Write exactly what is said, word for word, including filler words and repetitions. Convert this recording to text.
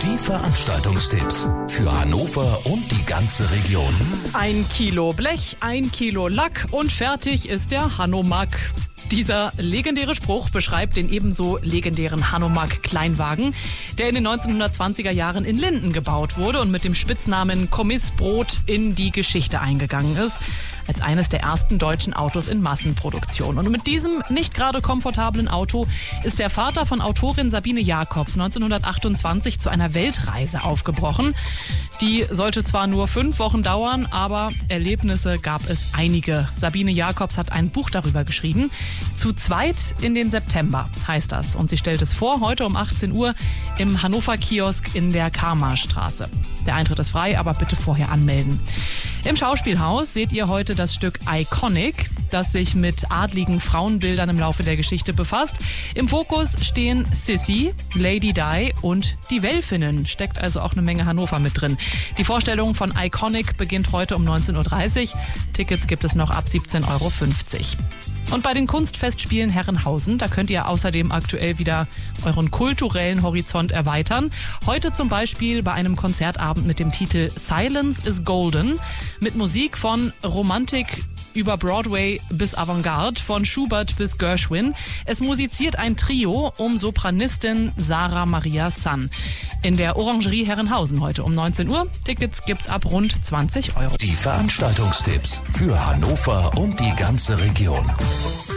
Die Veranstaltungstipps für Hannover und die ganze Region. Ein Kilo Blech, ein Kilo Lack und fertig ist der Hanomag. Dieser legendäre Spruch beschreibt den ebenso legendären Hanomag-Kleinwagen, der in den neunzehnhundertzwanziger Jahren in Linden gebaut wurde und mit dem Spitznamen Kommissbrot in die Geschichte eingegangen ist, als eines der ersten deutschen Autos in Massenproduktion. Und mit diesem nicht gerade komfortablen Auto ist der Vater von Autorin Sabine Jacobs neunzehnhundertachtundzwanzig zu einer Weltreise aufgebrochen. Die sollte zwar nur fünf Wochen dauern, aber Erlebnisse gab es einige. Sabine Jacobs hat ein Buch darüber geschrieben. Zu zweit in den September heißt das. Und sie stellt es vor, heute um achtzehn Uhr im Hannover-Kiosk in der Karmarstraße. Der Eintritt ist frei, aber bitte vorher anmelden. Im Schauspielhaus seht ihr heute das Stück Iconic, das sich mit adligen Frauenbildern im Laufe der Geschichte befasst. Im Fokus stehen Sissy, Lady Di und die Welfinnen. Steckt also auch eine Menge Hannover mit drin. Die Vorstellung von Iconic beginnt heute um neunzehn Uhr dreißig. Tickets gibt es noch ab siebzehn Euro fünfzig. Und bei den Kunstfestspielen Herrenhausen, da könnt ihr außerdem aktuell wieder euren kulturellen Horizont erweitern. Heute zum Beispiel bei einem Konzertabend mit dem Titel Silence is Golden mit Musik von Romantik über Broadway bis Avantgarde, von Schubert bis Gershwin. Es musiziert ein Trio um Sopranistin Sarah Maria Sun in der Orangerie Herrenhausen heute um neunzehn Uhr. Tickets gibt's ab rund zwanzig Euro. Die Veranstaltungstipps für Hannover und die ganze Region.